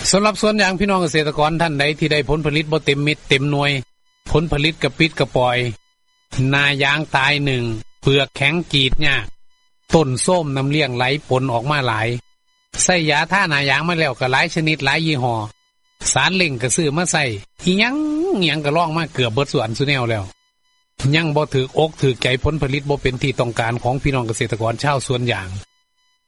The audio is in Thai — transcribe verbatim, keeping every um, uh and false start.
สำหรับสวนยางพี่น้องเกษตรกรท่านใดที่ได้ผลผลิตบ่เต็มเม็ดเต็มหน่วยผลผลิตกระปิดกระปอยหน้ายางตายหนึ่งเปลือกแข็งกรีดยากต้นส้มน้ำเลี้ยงไหลปนออกมาหลายใส่ยาท่าหน้ายางมาแล้วก็หลายชนิดหลายยี่ห้อสารเล่งก็ซื้อมาใส่อีหยังอีหยังก็ลองมาเกือบเบิดส่วนสุแนวแล้วยังบ่ถืออกถือใจผลผลิตบ่เป็นที่ต้องการของพี่น้องเกษตรกรชาวสวนยาง